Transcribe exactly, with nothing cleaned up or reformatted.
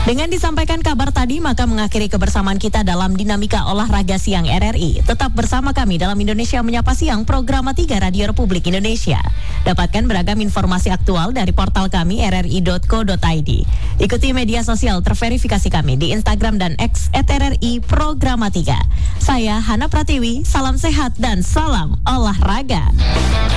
Dengan disampaikan kabar tadi, maka mengakhiri kebersamaan kita dalam Dinamika Olahraga Siang R R I. Tetap bersama kami dalam Indonesia Menyapa Siang, Program tiga Radio Republik Indonesia. Dapatkan beragam informasi aktual dari portal kami r r i dot co dot i d. Ikuti media sosial terverifikasi kami di Instagram dan X et r r i Programa tiga. Saya Hana Pratiwi, salam sehat dan salam olahraga.